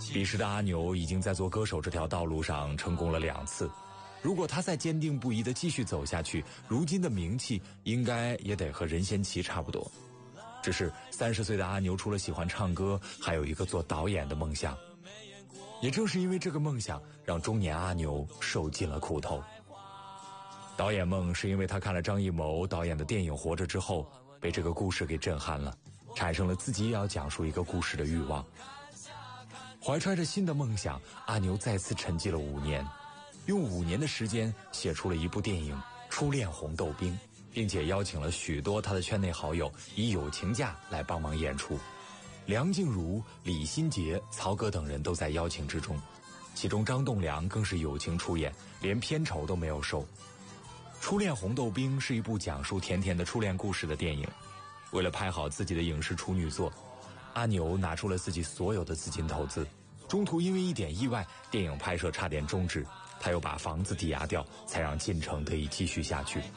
彼时的阿牛已经在做歌手这条道路上成功了2次，如果他再坚定不移地继续走下去，如今的名气应该也得和任贤齐差不多。只是30岁的阿牛除了喜欢唱歌，还有一个做导演的梦想。也正是因为这个梦想，让中年阿牛受尽了苦头。导演梦是因为他看了张艺谋导演的电影《活着》之后，被这个故事给震撼了，产生了自己也要讲述一个故事的欲望。怀揣着新的梦想，阿牛再次沉寂了5年，用5年的时间写出了一部电影《初恋红豆冰》，并且邀请了许多他的圈内好友以友情价来帮忙演出。梁静茹、李心洁、曹格等人都在邀请之中，其中张栋梁更是友情出演，连片酬都没有收。《初恋红豆冰》是一部讲述甜甜的初恋故事的电影。为了拍好自己的影视处女作，阿牛拿出了自己所有的资金投资，中途因为一点意外，电影拍摄差点终止，他又把房子抵押掉，才让进程得以继续下去。